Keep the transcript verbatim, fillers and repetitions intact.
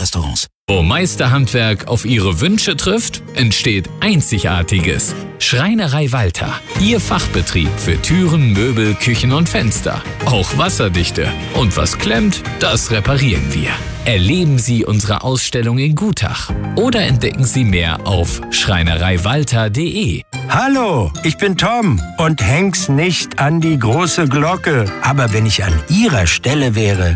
Restaurants. Wo Meisterhandwerk auf Ihre Wünsche trifft, entsteht Einzigartiges. Schreinerei Walter, Ihr Fachbetrieb für Türen, Möbel, Küchen und Fenster. Auch wasserdichte. Und was klemmt, das reparieren wir. Erleben Sie unsere Ausstellung in Gutach oder entdecken Sie mehr auf schreinerei walter punkt de. Hallo, ich bin Tom und häng's nicht an die große Glocke. Aber wenn ich an Ihrer Stelle wäre,